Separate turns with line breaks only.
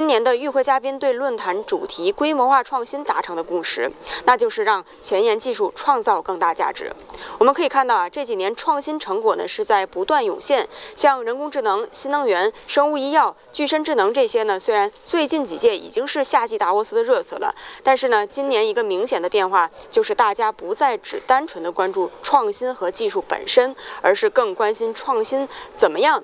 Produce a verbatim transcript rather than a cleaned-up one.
年的与会嘉宾对论坛主题规模化创新达成的共识，那就是让前沿技术创造更大价值。我们可以看到啊，这几年创新成果呢是在不断涌现，像人工智能、新能源、生物医药、具身智能这些呢，虽然最近几届已经是夏季达沃斯的热词了，但是呢，今年一个明显的变化就是大家不再只单纯的关注创新和技术本身，而是更关心创新怎么样